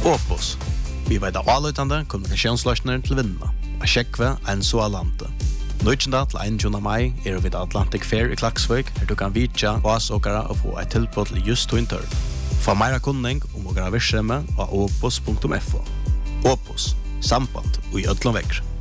Opus. Vi vet avløytende kommunikasjonsløsninger til vinnene. A sjekve en så alante. 19. til 21. mai vi ved Atlantic Fair i Klaksvik, her du kan vitja oss åkere og få et tilbud til just to interv. Få meira kunning om åkere virksomhet av opus.fo. Opus. Samband og i ødlom vekker.